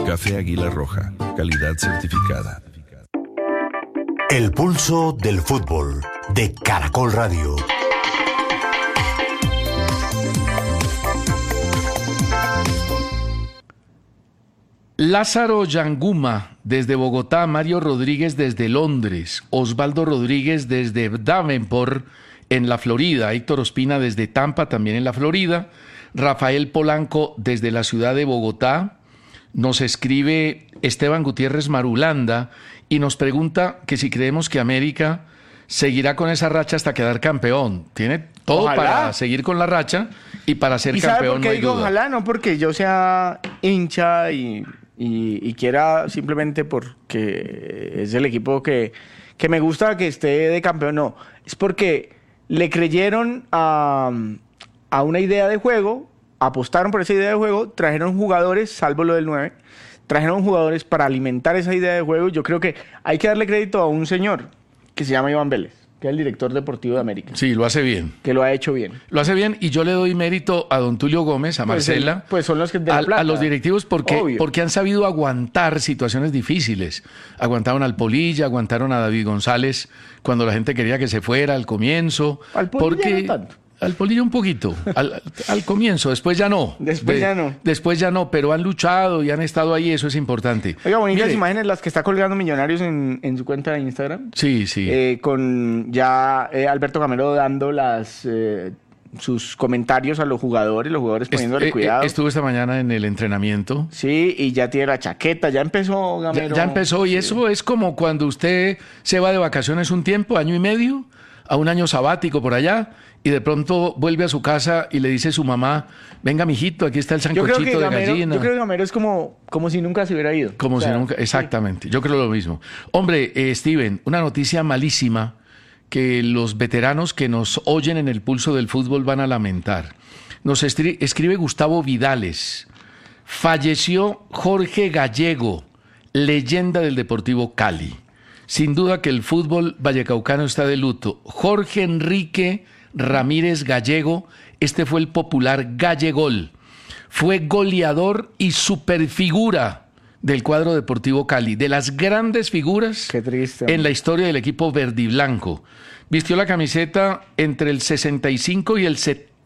Café Águila Roja, calidad certificada. El pulso del fútbol de Caracol Radio. Lázaro Yanguma desde Bogotá, Mario Rodríguez desde Londres, Osvaldo Rodríguez desde Davenport en la Florida, Héctor Ospina desde Tampa también en la Florida, Rafael Polanco desde la ciudad de Bogotá, nos escribe Esteban Gutiérrez Marulanda y nos pregunta que si creemos que América seguirá con esa racha hasta quedar campeón. Tiene todo para seguir con la racha y para ser campeón. ¿Y sabe por qué digo duda. ojalá? No porque yo sea hincha y quiera simplemente porque es el equipo que me gusta que esté de campeón, no. Es porque le creyeron a una idea de juego, apostaron por esa idea de juego, trajeron jugadores, salvo lo del 9, trajeron jugadores para alimentar esa idea de juego. Yo creo que hay que darle crédito a un señor que se llama Iván Vélez, que es el director deportivo de América. Sí, lo hace bien. Que lo ha hecho bien. Lo hace bien y yo le doy mérito a don Tulio Gómez, a Marcela, pues son los que de la plata, a los directivos porque han sabido aguantar situaciones difíciles. Aguantaron al Polilla, aguantaron a David González cuando la gente quería que se fuera al comienzo. Al Polilla no tanto. Al Polilla un poquito, al comienzo, después ya no. Después ya no, pero han luchado y han estado ahí, eso es importante. Oiga, bonitas imágenes las que está colgando Millonarios en su cuenta de Instagram. Sí, sí. Con ya Alberto Gamero dando sus comentarios a los jugadores poniéndole cuidado. Estuvo esta mañana en el entrenamiento. Sí, y ya tiene la chaqueta, ya empezó Gamero. Ya empezó, y eso es como cuando usted se va de vacaciones un tiempo, año y medio, a un año sabático por allá, y de pronto vuelve a su casa y le dice a su mamá, venga mijito, aquí está el sancochito de gallina. Yo creo que Gamero es como si nunca se hubiera ido. Como si nunca, exactamente, sí. Yo creo lo mismo. Hombre, Steven, una noticia malísima que los veteranos que nos oyen en el pulso del fútbol van a lamentar. Nos escribe Gustavo Vidales. Falleció Jorge Gallego, leyenda del Deportivo Cali. Sin duda que el fútbol vallecaucano está de luto. Jorge Enrique Ramírez Gallego, este fue el popular Gallegol. Fue goleador y superfigura del cuadro Deportivo Cali, de las grandes figuras en la historia del equipo verdiblanco. Vistió la camiseta entre el 65 y el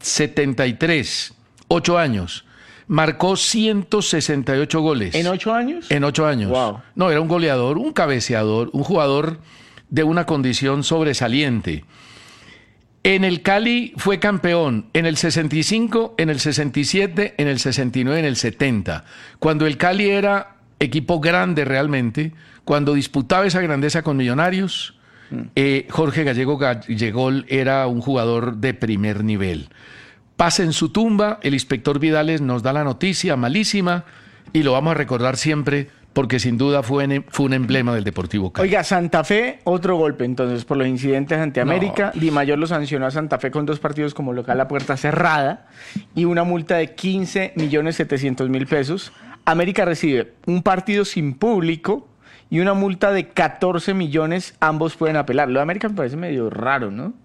73, 8 años. Marcó 168 goles. ¿En 8 años? En 8 años. Wow. No, era un goleador, un cabeceador, un jugador de una condición sobresaliente. En el Cali fue campeón en el 65, en el 67, en el 69, en el 70. Cuando el Cali era equipo grande realmente, cuando disputaba esa grandeza con Millonarios, Jorge Gallego Gallegol era un jugador de primer nivel. Pasa en su tumba, el inspector Vidales nos da la noticia malísima y lo vamos a recordar siempre porque sin duda fue un emblema del Deportivo Cali. Oiga, Santa Fe, otro golpe entonces por los incidentes ante América. No. Di Mayor lo sancionó a Santa Fe con 2 partidos como local a puerta cerrada y una multa de 15.700.000 pesos. América recibe un partido sin público y una multa de 14 millones, ambos pueden apelar. Lo de América me parece medio raro, ¿no?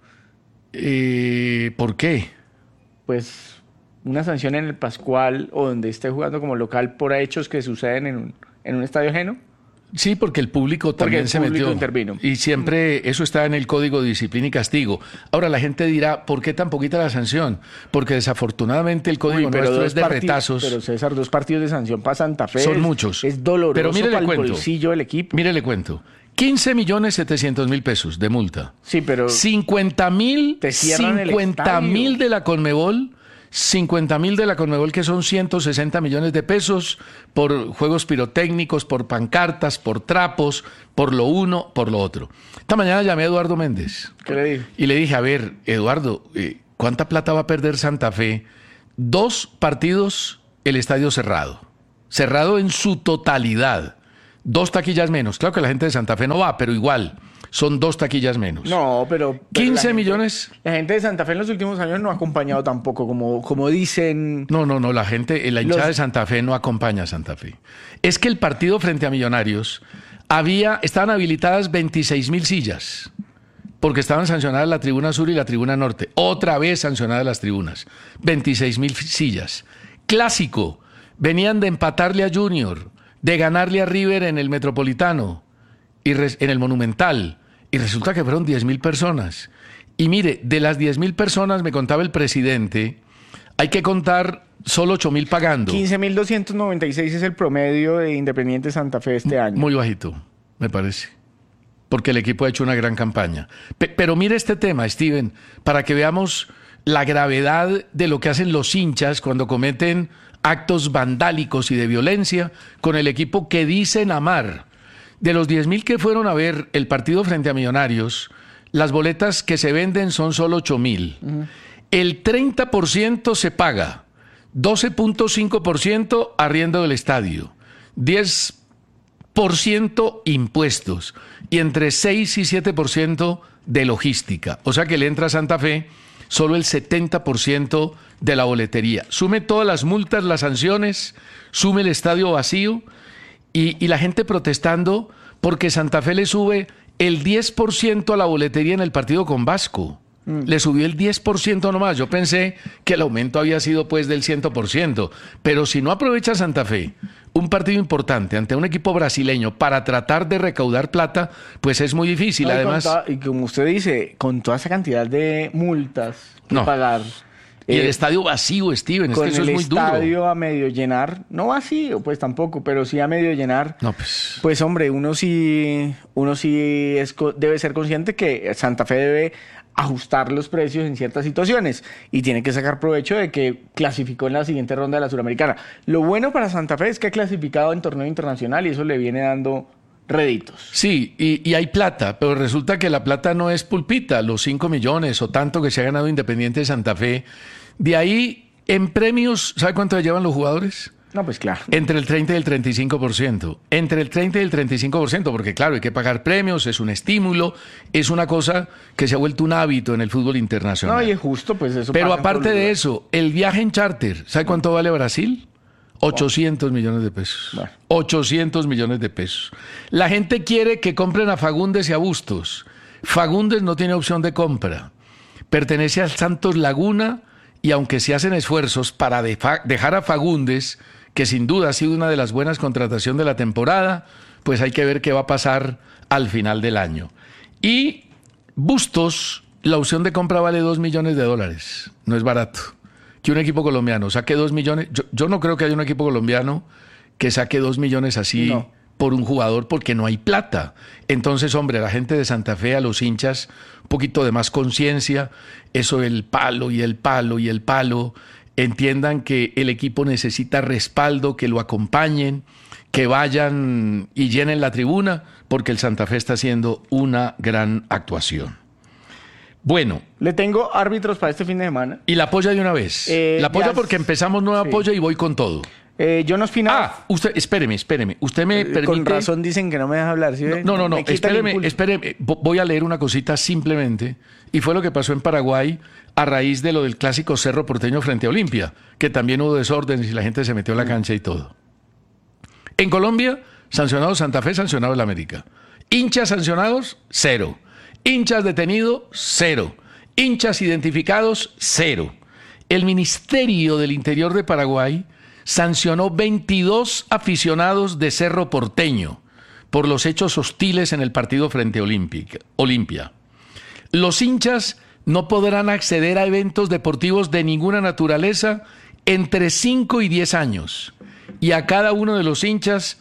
¿Por qué? Pues una sanción en el Pascual o donde esté jugando como local por hechos que suceden en un estadio ajeno. Sí, porque el público también se metió. Intervino. Y siempre eso está en el Código de Disciplina y Castigo. Ahora la gente dirá, ¿por qué tan poquita la sanción? Porque desafortunadamente el Código nuestro es de retazos. Pero César, 2 partidos de sanción para Santa Fe. Son muchos. Es doloroso pero mire, para el bolsillo del equipo. Mire, le cuento. 15.700.000 pesos de multa. Sí, pero 50.000 de la Conmebol. 50.000 de la Conmebol, que son 160 millones de pesos por juegos pirotécnicos, por pancartas, por trapos, por lo uno, por lo otro. Esta mañana llamé a Eduardo Méndez. ¿Qué le dije? Y le dije, a ver, Eduardo, ¿cuánta plata va a perder Santa Fe? 2 partidos, el estadio cerrado. Cerrado en su totalidad. 2 taquillas menos. Claro que la gente de Santa Fe no va, pero igual. Son 2 taquillas menos. No, pero 15 millones. La gente de Santa Fe en los últimos años no ha acompañado tampoco, como dicen. No, la gente, la hinchada de Santa Fe no acompaña a Santa Fe. Es que el partido frente a Millonarios estaban habilitadas 26.000 sillas, porque estaban sancionadas la tribuna sur y la tribuna norte. Otra vez sancionadas las tribunas. 26.000 sillas. Clásico. Venían de empatarle a Junior, de ganarle a River en el Metropolitano, en el Monumental, y resulta que fueron 10.000 personas. Y mire, de las 10.000 personas, me contaba el presidente, hay que contar solo 8.000 pagando. 15.296 es el promedio de Independiente Santa Fe este año. Muy bajito, me parece. Porque el equipo ha hecho una gran campaña. Pero mire este tema, Steven, para que veamos la gravedad de lo que hacen los hinchas cuando cometen actos vandálicos y de violencia con el equipo que dicen amar. De los 10.000 que fueron a ver el partido frente a Millonarios, las boletas que se venden son solo 8.000. El 30% se paga, 12.5% arriendo del estadio, 10% impuestos y entre 6 y 7% de logística. O sea que le entra a Santa Fe solo el 70% de la boletería. Sume todas las multas, las sanciones, sume el estadio vacío y la gente protestando porque Santa Fe le sube el 10% a la boletería en el partido con Vasco. Le subió el 10% nomás. Yo pensé que el aumento había sido pues del 100%. Pero si no aprovecha Santa Fe un partido importante ante un equipo brasileño para tratar de recaudar plata, pues es muy difícil. No, además, y como usted dice, con toda esa cantidad de multas que pagar. Y el estadio vacío, Steven, es que eso es muy duro. Con el estadio a medio llenar, no vacío, pues tampoco, pero sí a medio llenar. No, pues hombre, uno sí debe ser consciente que Santa Fe debe ajustar los precios en ciertas situaciones y tiene que sacar provecho de que clasificó en la siguiente ronda de la Suramericana. Lo bueno para Santa Fe es que ha clasificado en torneo internacional y eso le viene dando réditos. Sí, y hay plata, pero resulta que la plata no es pulpita, los 5 millones o tanto que se ha ganado Independiente de Santa Fe. De ahí, en premios, ¿sabe cuánto le llevan los jugadores? No, pues claro. Entre el 30 y el 35%. Entre el 30 y el 35%, porque claro, hay que pagar premios, es un estímulo, es una cosa que se ha vuelto un hábito en el fútbol internacional. No, y es justo, pues eso. Pero aparte de eso, el viaje en charter, ¿sabe cuánto vale Brasil? 800 millones de pesos. Bueno. 800 millones de pesos. La gente quiere que compren a Fagundes y a Bustos. Fagundes no tiene opción de compra. Pertenece al Santos Laguna y aunque se hacen esfuerzos para dejar a Fagundes, que sin duda ha sido una de las buenas contrataciones de la temporada, pues hay que ver qué va a pasar al final del año. Y Bustos, la opción de compra vale $2 millones. No es barato. Que un equipo colombiano saque 2 millones. Yo no creo que haya un equipo colombiano que saque 2 millones así por un jugador porque no hay plata. Entonces, hombre, la gente de Santa Fe, a los hinchas, un poquito de más conciencia, eso del palo y el palo y el palo, entiendan que el equipo necesita respaldo, que lo acompañen, que vayan y llenen la tribuna, porque el Santa Fe está haciendo una gran actuación. Bueno. Le tengo árbitros para este fin de semana. Y la apoya de una vez. La apoya porque empezamos nueva apoya y voy con todo. Jonas Pinal. Usted, espéreme. Usted me permite. Con razón dicen que no me deja hablar, ¿sí? No. Espéreme. Voy a leer una cosita simplemente. Y fue lo que pasó en Paraguay a raíz de lo del clásico Cerro Porteño frente a Olimpia, que también hubo desórdenes y la gente se metió a la cancha y todo. En Colombia, sancionado Santa Fe, sancionado el América. Hinchas sancionados, 0. Hinchas detenidos, 0. Hinchas identificados, 0. El Ministerio del Interior de Paraguay sancionó 22 aficionados de Cerro Porteño por los hechos hostiles en el partido frente a Olimpia. Los hinchas no podrán acceder a eventos deportivos de ninguna naturaleza entre 5 y 10 años. Y a cada uno de los hinchas,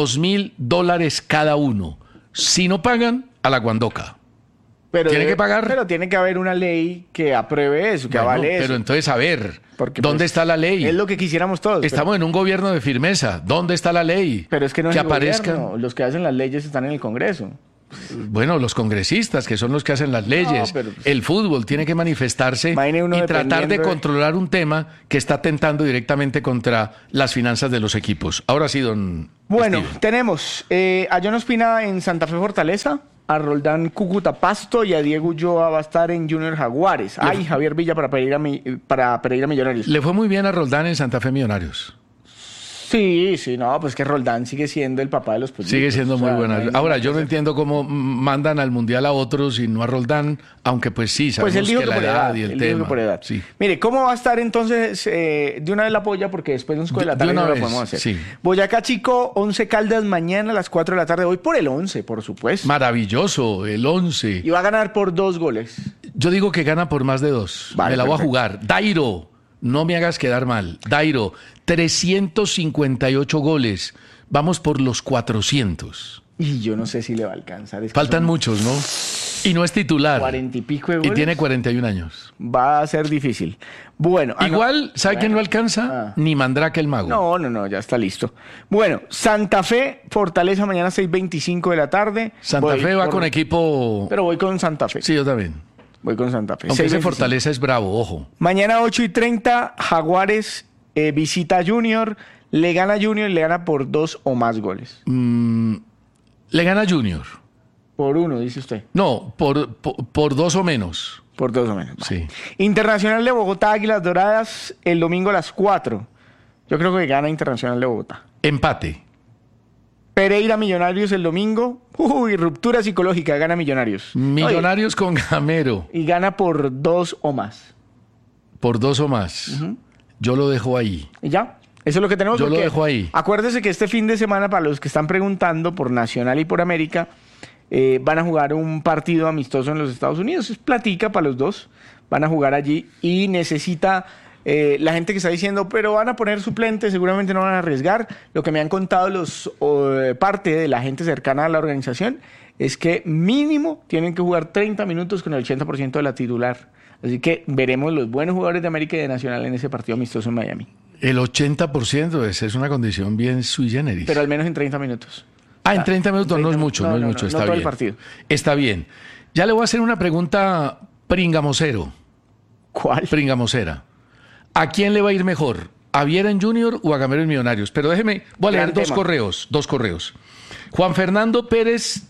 $2.000 cada uno. Si no pagan, a la guandoca. ¿Tiene que pagar? Pero tiene que haber una ley que apruebe eso, que avale eso. Pero entonces, a ver, porque, ¿dónde está la ley? Es lo que quisiéramos todos. Estamos en un gobierno de firmeza. ¿Dónde está la ley? Pero es que no es el aparezca... gobierno. Los que hacen las leyes están en el Congreso. Bueno, los congresistas, que son los que hacen las leyes. Pero, el fútbol tiene que manifestarse y tratar de controlar un tema que está atentando directamente contra las finanzas de los equipos. Ahora sí, don Bueno, Steven. tenemos a John Ospina en Santa Fe Fortaleza, a Roldán Cúcuta Pasto y a Diego Ulloa va a estar en Junior Jaguares. Javier Villa para Pereira Millonarios. Le fue muy bien a Roldán en Santa Fe Millonarios. Sí, sí, no, pues que Roldán sigue siendo el papá de los pollitos. Sigue siendo muy buena. no hay Ahora, nada yo que no hacer. entiendo cómo mandan al Mundial a otros y no a Roldán, aunque pues sí, Pues sabemos él dijo que que la por edad edad, y el él dijo tema. que por edad. Sí. Mire, ¿cómo va a estar entonces? De una vez la polla, porque después nos de la De tarde una no lo vez, podemos hacer. sí. Boyacá Chico, 11 Caldas mañana a las 4 de la tarde. Voy por el 11, por supuesto. Maravilloso, el 11. Y va a ganar por 2 goles. Yo digo que gana por más de 2. Vale, Me la voy a perfecto. jugar. Dairo, no me hagas quedar mal. Dairo, 358 goles. Vamos por los 400. Y yo no sé si le va a alcanzar. Es que Faltan son muchos, ¿no? Y no es titular. 40 y pico de Y goles. tiene 41 años. Va a ser difícil. Bueno. Igual, ¿sabe quién no Bueno. alcanza? Ah. Ni Mandrake el Mago. No, ya está listo. Bueno, Santa Fe, Fortaleza mañana 6:25 de la tarde. Santa Voy Fe va por- con equipo... Pero voy con Santa Fe. Sí, yo también. Voy con Santa Fe. Aunque ese 6:25. Fortaleza es bravo, ojo. Mañana 8:30, Jaguares visita a Junior. Le gana Junior y le gana por 2 o más goles. Le gana Junior. Por 1, dice usted. No, por 2 o menos. Por 2 o menos. Sí. Internacional de Bogotá, Águilas Doradas, el domingo a las 4. Yo creo que gana Internacional de Bogotá. Empate. Pereira Millonarios el domingo. Uy, ruptura psicológica, gana Millonarios. Millonarios con Gamero. Oye, y gana por 2 o más. Por 2 o más. Yo lo dejo ahí. ¿Y ya? Eso es lo que tenemos. Yo lo porque dejo ahí. Acuérdese que este fin de semana, para los que están preguntando por Nacional y por América, van a jugar un partido amistoso en los Estados Unidos. Es platica para los dos. Van a jugar allí y necesita... la gente que está diciendo, pero van a poner suplentes, seguramente no van a arriesgar. Lo que me han contado parte de la gente cercana a la organización es que mínimo tienen que jugar 30 minutos con el 80% de la titular. Así que veremos los buenos jugadores de América y de Nacional en ese partido amistoso en Miami. El 80% es una condición bien sui generis. Pero al menos en 30 minutos. En 30 minutos no es mucho, no es mucho, está no todo bien. el partido. Está bien. Ya le voy a hacer una pregunta pringamosero, ¿Cuál? pringamosera. ¿A quién le va a ir mejor? ¿A Viera en Junior o a Gamero en Millonarios? Pero déjeme, voy a leer Gran tema. dos correos. Juan Fernando Pérez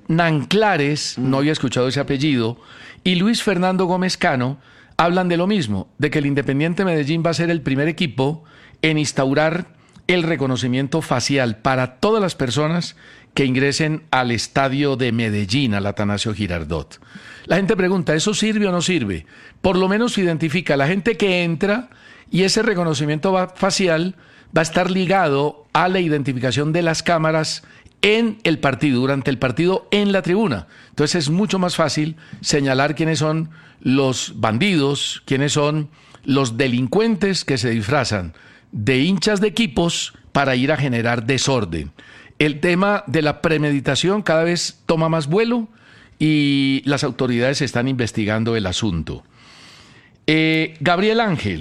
Nanclares, no había escuchado ese apellido, y Luis Fernando Gómez Cano hablan de lo mismo, de que el Independiente Medellín va a ser el primer equipo en instaurar el reconocimiento facial para todas las personas que ingresen al estadio de Medellín, al Atanasio Girardot. La gente pregunta, ¿eso sirve o no sirve? Por lo menos identifica a la gente que entra y ese reconocimiento facial va a estar ligado a la identificación de las cámaras en el partido, durante el partido en la tribuna. Entonces es mucho más fácil señalar quiénes son los bandidos, quiénes son los delincuentes que se disfrazan de hinchas de equipos para ir a generar desorden. El tema de la premeditación cada vez toma más vuelo y las autoridades están investigando el asunto. Gabriel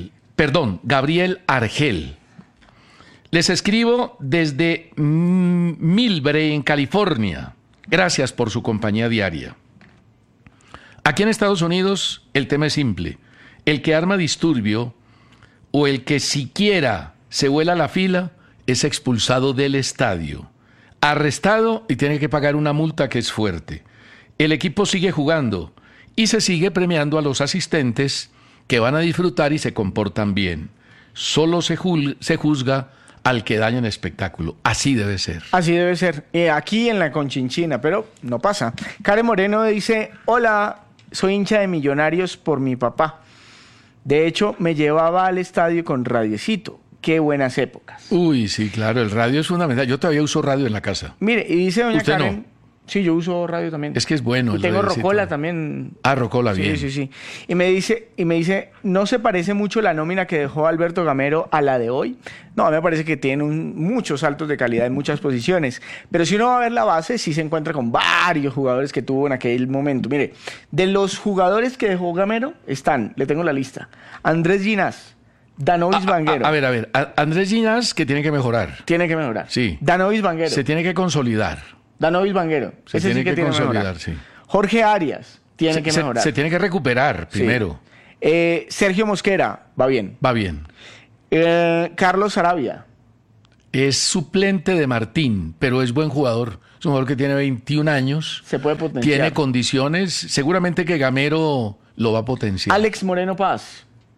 Argel. Les escribo desde Millbrae, en California. Gracias por su compañía diaria. Aquí en Estados Unidos el tema es simple. El que arma disturbio o el que siquiera se vuela la fila es expulsado del estadio, arrestado y tiene que pagar una multa que es fuerte. El equipo sigue jugando y se sigue premiando a los asistentes que van a disfrutar y se comportan bien. Solo se juzga al que daña el espectáculo. Así debe ser. Así debe ser. Aquí en la Conchinchina, pero no pasa. Karen Moreno dice, hola, soy hincha de Millonarios por mi papá. De hecho, me llevaba al estadio con radiecito. Qué buenas épocas. Uy, sí, claro, el radio es fundamental. Yo todavía uso radio en la casa. Mire, y dice doña ¿Usted Karen... no? Sí, yo uso radio también. Es que es bueno Y el tengo radiecito. Rocola también. Rocola, bien. Sí. Y me dice, ¿no se parece mucho la nómina que dejó Alberto Gamero a la de hoy? No, me parece que tiene muchos saltos de calidad en muchas posiciones. Pero si uno va a ver la base, sí se encuentra con varios jugadores que tuvo en aquel momento. Mire, de los jugadores que dejó Gamero están, le tengo la lista, Andrés Ginás, Danovis Vanguero. A ver, Andrés Ginás que tiene que mejorar. Tiene que mejorar. Sí. Danovis Vanguero. Se tiene que consolidar. Danovis Vanguero. Se Ese tiene sí que que tiene consolidar, mejorar. sí. Jorge Arias tiene que mejorar. Se tiene que recuperar Sí. primero. Sergio Mosquera, va bien. Va bien. Carlos Sarabia. Es suplente de Martín, pero es buen jugador. Es un jugador que tiene 21 años. Se puede potenciar. Tiene condiciones. Seguramente que Gamero lo va a potenciar. Alex Moreno Paz.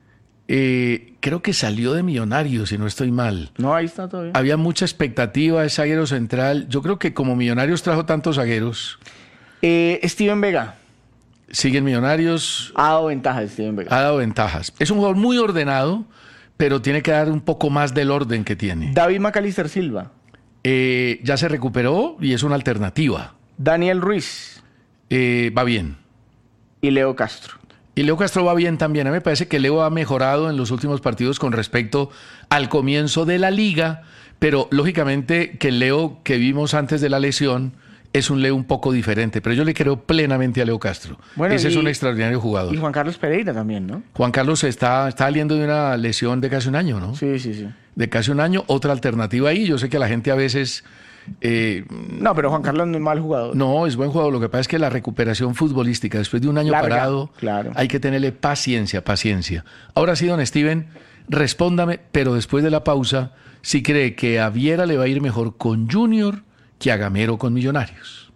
Creo que salió de Millonarios, si no estoy mal. No, ahí está todavía. Había mucha expectativa de zaguero central. Yo creo que como Millonarios trajo tantos zagueros, Steven Vega. siguen Millonarios, Ha dado ventajas, Steven Vega. ha dado ventajas. Es un jugador muy ordenado, pero tiene que dar un poco más del orden que tiene. David Macalister Silva. Ya se recuperó y es una alternativa. Daniel Ruiz. Va bien. Y Leo Castro. Y Leo Castro va bien también. A mí me parece que Leo ha mejorado en los últimos partidos con respecto al comienzo de la liga, pero lógicamente que el Leo que vimos antes de la lesión es un Leo un poco diferente, pero yo le creo plenamente a Leo Castro. Bueno, Ese y- es un extraordinario jugador. Y Juan Carlos Pereira también, ¿no? Juan Carlos está saliendo de una lesión de casi un año, ¿no? Sí, sí, sí. De casi un año, otra alternativa ahí. Yo sé que la gente a veces... No, pero Juan Carlos no es mal jugador. No, es buen jugador. Lo que pasa es que la recuperación futbolística después de un año Larga, parado, claro. hay que tenerle paciencia. Ahora sí, don Steven, respóndame, pero después de la pausa, si cree que a Viera le va a ir mejor con Junior que a Gamero con Millonarios.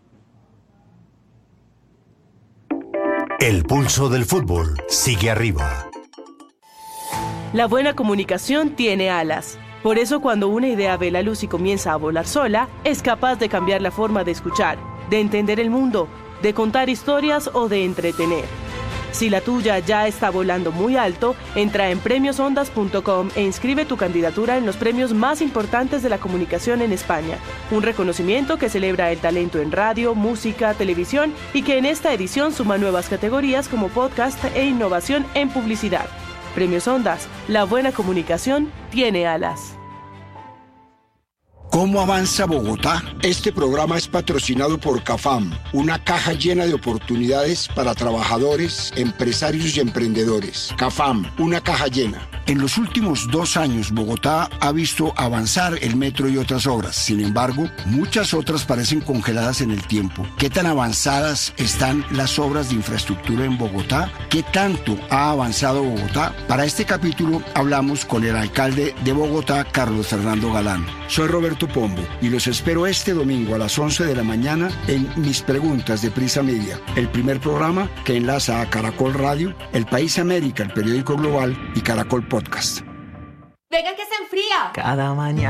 El pulso del fútbol sigue arriba. La buena comunicación tiene alas. Por eso cuando una idea ve la luz y comienza a volar sola, es capaz de cambiar la forma de escuchar, de entender el mundo, de contar historias o de entretener. Si la tuya ya está volando muy alto, entra en premiosondas.com e inscribe tu candidatura en los premios más importantes de la comunicación en España. Un reconocimiento que celebra el talento en radio, música, televisión y que en esta edición suma nuevas categorías como podcast e innovación en publicidad. Premios Ondas, la buena comunicación tiene alas. ¿Cómo avanza Bogotá? Este programa es patrocinado por CAFAM, una caja llena de oportunidades para trabajadores, empresarios y emprendedores. CAFAM, una caja llena. En los últimos 2 años, Bogotá ha visto avanzar el metro y otras obras. Sin embargo, muchas otras parecen congeladas en el tiempo. ¿Qué tan avanzadas están las obras de infraestructura en Bogotá? ¿Qué tanto ha avanzado Bogotá? Para este capítulo hablamos con el alcalde de Bogotá, Carlos Fernando Galán. Soy Roberto Pombo y los espero este domingo a las 11 de la mañana en Mis Preguntas de Prisa Media, el primer programa que enlaza a Caracol Radio, El País América, el periódico global y Caracol Podcast. Venga que se enfría. Cada mañana.